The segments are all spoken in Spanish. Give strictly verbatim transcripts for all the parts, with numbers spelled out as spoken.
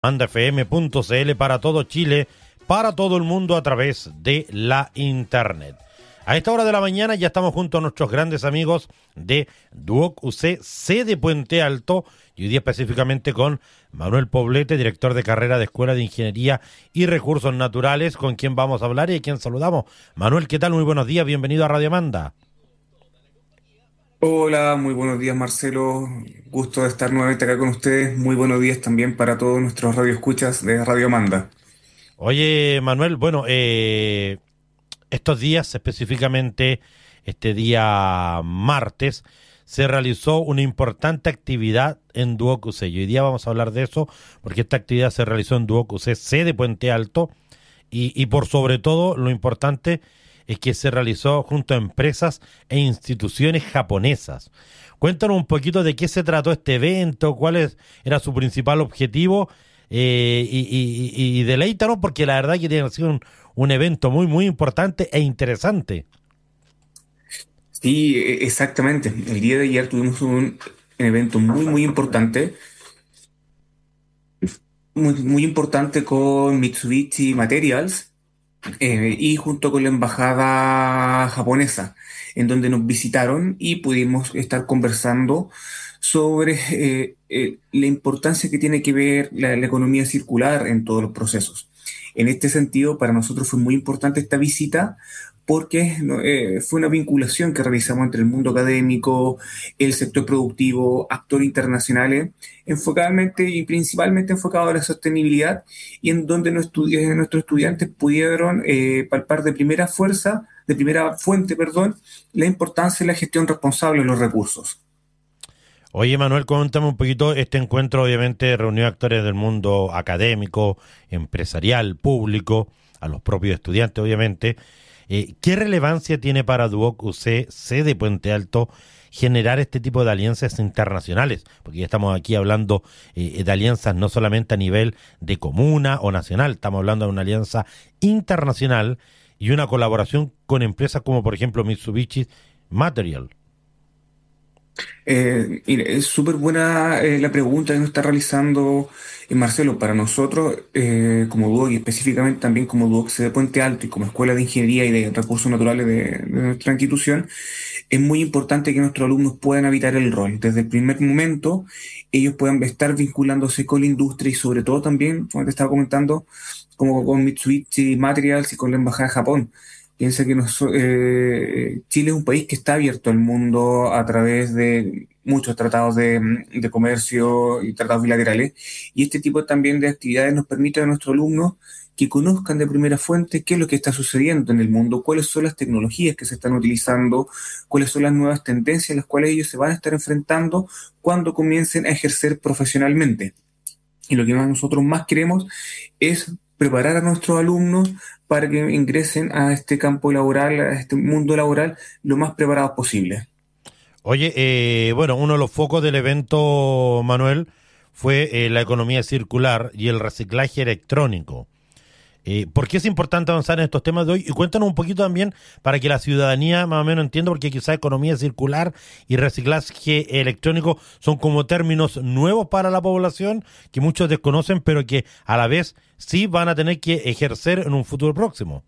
Anda F M punto C L para todo Chile, para todo el mundo a través de la internet. A esta hora de la mañana ya estamos junto a nuestros grandes amigos de Duoc U C C de Puente Alto y hoy día específicamente con Manuel Poblete, director de carrera de Escuela de Ingeniería y Recursos Naturales, con quien vamos a hablar y a quien saludamos. Manuel, ¿qué tal? Muy buenos días, bienvenido a Radio Amanda. Hola, muy buenos días Marcelo, gusto de estar nuevamente acá con ustedes, muy buenos días también para todos nuestros radioescuchas de Radio Manda. Oye, Manuel, bueno, eh, estos días, específicamente este día martes, se realizó una importante actividad en Duoc U C. Y hoy día vamos a hablar de eso, porque esta actividad se realizó en Duoc U C C de Puente Alto, y, y por sobre todo, lo importante es que se realizó junto a empresas e instituciones japonesas. Cuéntanos un poquito de qué se trató este evento, cuál es- era su principal objetivo, eh, y, y, y, y deleítanos, porque la verdad que tiene sido un, un evento muy, muy importante e interesante. Sí, e- exactamente, el día de ayer tuvimos un evento muy muy importante, muy, muy importante con Mitsubishi Materials eh, y junto con la embajada japonesa, en donde nos visitaron y pudimos estar conversando sobre eh, eh, la importancia que tiene que ver la, la economía circular en todos los procesos. En este sentido, para nosotros fue muy importante esta visita porque no, eh, fue una vinculación que realizamos entre el mundo académico, el sector productivo, actores internacionales, enfocadamente y principalmente enfocado a la sostenibilidad y en donde nuestros, estu- nuestros estudiantes pudieron eh, palpar de primera fuerza, de primera fuente, perdón, la importancia de la gestión responsable de los recursos. Oye, Manuel, coméntame un poquito, este encuentro obviamente reunió actores del mundo académico, empresarial, público, a los propios estudiantes, obviamente. Eh, ¿qué relevancia tiene para Duoc U C C de Puente Alto generar este tipo de alianzas internacionales? Porque ya estamos aquí hablando eh, de alianzas no solamente a nivel de comuna o nacional, estamos hablando de una alianza internacional y una colaboración con empresas como por ejemplo Mitsubishi Material. Eh, mire, es súper buena eh, la pregunta que nos está realizando eh, Marcelo. Para nosotros, eh, como Duoc y específicamente también como Duoc de Puente Alto y como Escuela de Ingeniería y de Recursos Naturales de, de nuestra institución, es muy importante que nuestros alumnos puedan habitar el rol. Desde el primer momento, ellos puedan estar vinculándose con la industria y sobre todo también, como te estaba comentando, como con Mitsubishi Materials y con la Embajada de Japón. Piensa que nos- eh, Chile es un país que está abierto al mundo a través de muchos tratados de, de comercio y tratados bilaterales. Y este tipo también de actividades nos permite a nuestros alumnos que conozcan de primera fuente qué es lo que está sucediendo en el mundo, cuáles son las tecnologías que se están utilizando, cuáles son las nuevas tendencias a las cuales ellos se van a estar enfrentando cuando comiencen a ejercer profesionalmente. Y lo que nosotros más queremos es preparar a nuestros alumnos para que ingresen a este campo laboral, a este mundo laboral, lo más preparados posible. Oye, eh, bueno, uno de los focos del evento, Manuel, fue eh, la economía circular y el reciclaje electrónico. Eh, ¿por qué es importante avanzar en estos temas de hoy? Y cuéntanos un poquito también para que la ciudadanía más o menos entienda, porque quizás economía circular y reciclaje electrónico son como términos nuevos para la población que muchos desconocen, pero que a la vez sí van a tener que ejercer en un futuro próximo.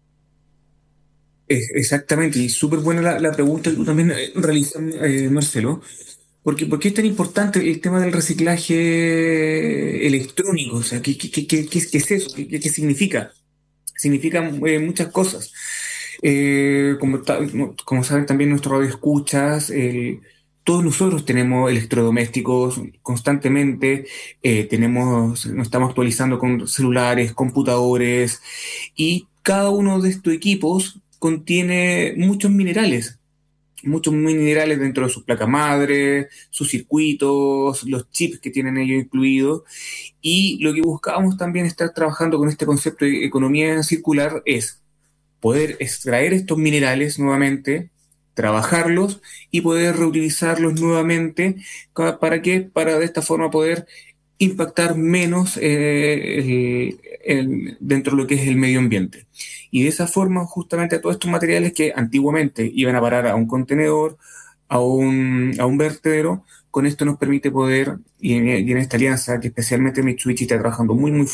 Es- exactamente, y súper buena la, la pregunta que tú también eh, realizas, eh, Marcelo, porque ¿por qué es tan importante el tema del reciclaje electrónico? O sea, ¿qué, qué, qué, qué- qué es qué es eso? ¿Qué, qué- qué significa? Significa eh, muchas cosas. Eh, como, ta- como saben también nuestros radioescuchas, el- todos nosotros tenemos electrodomésticos constantemente, eh, tenemos, nos estamos actualizando con celulares, computadores, y cada uno de estos equipos contiene muchos minerales, muchos minerales dentro de sus placas madre, sus circuitos, los chips que tienen ellos incluidos. Y lo que buscamos también estar trabajando con este concepto de economía circular es poder extraer estos minerales nuevamente, trabajarlos y poder reutilizarlos nuevamente. ¿Para qué? Para de esta forma poder impactar menos eh, el- el- dentro de lo que es el medio ambiente. Y de esa forma, justamente a todos estos materiales que antiguamente iban a parar a un contenedor, a un, a un vertedero, con esto nos permite poder, y en, y en esta alianza, que especialmente Mitsubishi está trabajando muy, muy